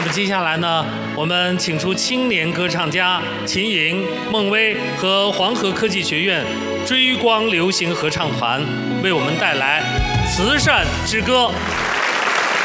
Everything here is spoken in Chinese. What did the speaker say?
那么接下来呢，我们请出青年歌唱家秦颖、孟薇和黄河科技学院追光流行合唱团，为我们带来《慈善之歌》。